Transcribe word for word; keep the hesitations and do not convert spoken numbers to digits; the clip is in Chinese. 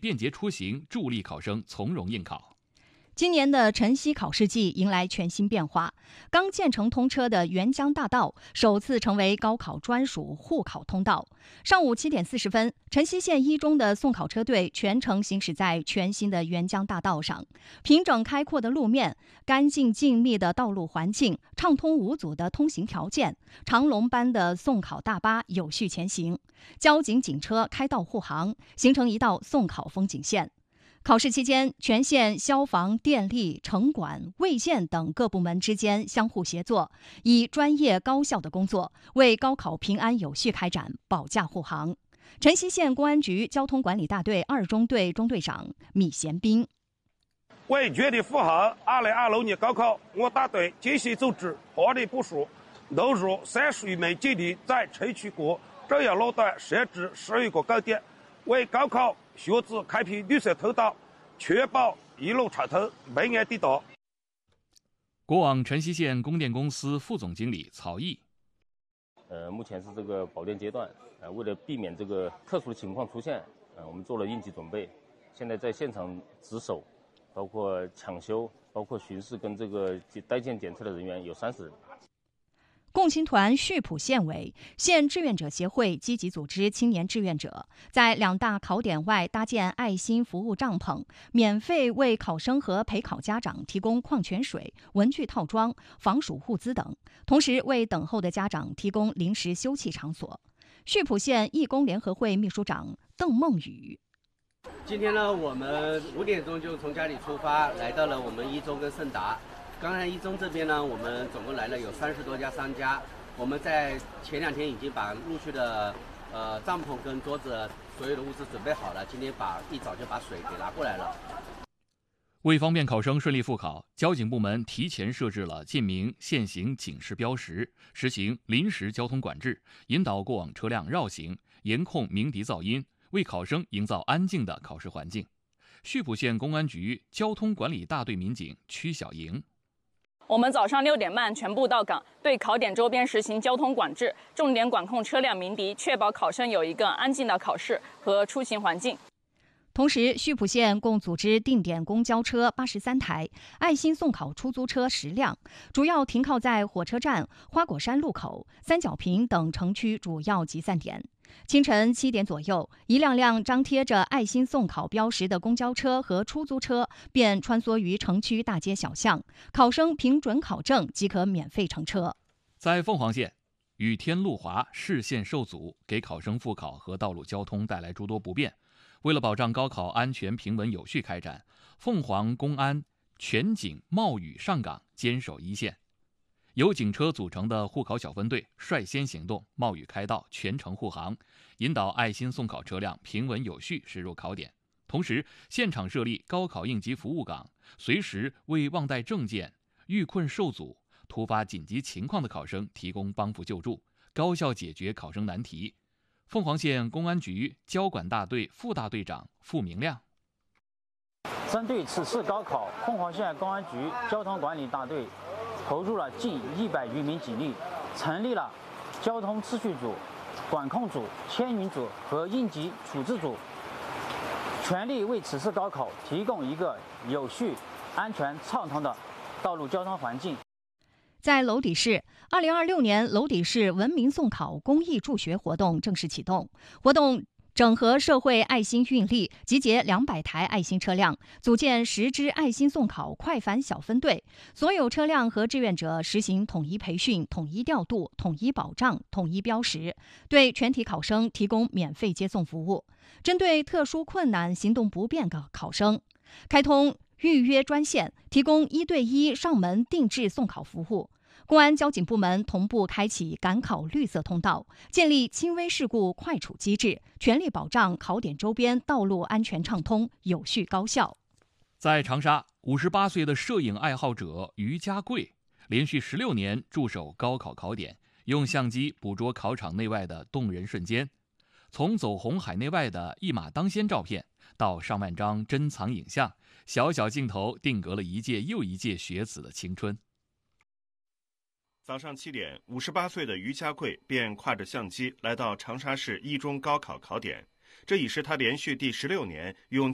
便捷出行，助力考生从容应考。 今年的晨曦考试季迎来全新变化，刚建成通车的沅江大道首次成为高考专属护考通道。上午七点四十分，晨曦县一中的送考车队全程行驶在全新的沅江大道上，平整开阔的路面、干净静谧的道路环境、畅通无阻的通行条件，长龙般的送考大巴有序前行，交警警车开道护航，形成一道送考风景线。考试期间，全县消防、电力、城管、卫健等各部门之间相互协作，以专业高效的工作为高考平安有序开展保驾护航。晨曦县公安局交通管理大队二中队中队长米贤斌： 为全力护航二零二六年高考，我大队精心组织，合力部署，投入三十余枚警力，在城区各重要路段设置十余个岗点，为高考学子开辟绿色通道，确保一路畅通，平安抵达。 国网晨曦县供电公司副总经理曹毅： 呃，目前是这个保电阶段，呃，为了避免这个特殊的情况出现，呃，我们做了应急准备。现在在现场值守，包括抢修、包括巡视跟这个待检检测的人员有三十人。 共青团溆浦县委、县志愿者协会积极组织青年志愿者，在两大考点外搭建爱心服务帐篷，免费为考生和陪考家长提供矿泉水、文具套装、防暑物资等，同时为等候的家长提供临时休憩场所。溆浦县义工联合会秘书长邓梦雨： 今天呢，我们五点钟就从家里出发，来到了我们一中跟盛达。刚才一中这边呢，我们总共来了有三十多家商家。我们在前两天已经把陆续的呃帐篷跟桌子所有的物资准备好了，今天把一早就把水给拿过来了。 为方便考生顺利复考，交警部门提前设置了禁鸣、限行警示标识，实行临时交通管制，引导过往车辆绕行，严控鸣笛噪音，为考生营造安静的考试环境。溆浦县公安局交通管理大队民警曲小莹： 我们早上六点半全部到岗，对考点周边实行交通管制，重点管控车辆鸣笛，确保考生有一个安静的考试和出行环境。 同时，溆浦县共组织定点公交车八十三台，爱心送考出租车十辆，主要停靠在火车站、花果山路口、三角坪等城区主要集散点。清晨七点左右，一辆辆张贴着爱心送考标识的公交车和出租车便穿梭于城区大街小巷，考生凭准考证即可免费乘车。 在凤凰县，雨天路滑，视线受阻，给考生复考和道路交通带来诸多不便。为了保障高考安全平稳有序开展，凤凰公安全警冒雨上岗，坚守一线。由警车组成的护考小分队率先行动，冒雨开道，全程护航，引导爱心送考车辆平稳有序驶入考点。同时，现场设立高考应急服务岗，随时为忘带证件、遇困受阻、突发紧急情况的考生提供帮扶救助，高效解决考生难题。凤凰县公安局交管大队副大队长付明亮： 针对此次高考，凤凰县公安局交通管理大队投入了近一百余名警力，成立了交通秩序组、管控组、牵引组和应急处置组，全力为此次高考提供一个有序、安全、畅通的道路交通环境。 在娄底市，二零二六年娄底市文明送考公益助学活动正式启动。活动整合社会爱心运力，集结两百台爱心车辆，组建十支爱心送考快反小分队，所有车辆和志愿者实行统一培训、统一调度、统一保障、统一标识，对全体考生提供免费接送服务。针对特殊困难、行动不便的考生，开通预约专线，提供一对一上门定制送考服务。公安交警部门同步开启赶考绿色通道，建立轻微事故快处机制，全力保障考点周边道路安全畅通、有序高效。 在长沙，五十八岁的摄影爱好者于家贵连续十六年驻守高考考点，用相机捕捉考场内外的动人瞬间。从走红海内外的一马当先照片，到上万张珍藏影像，小小镜头定格了一届又一届学子的青春。 早上七点，五十八岁的于家贵便挎着相机来到长沙市一中高考考点，这已是他连续第十六年用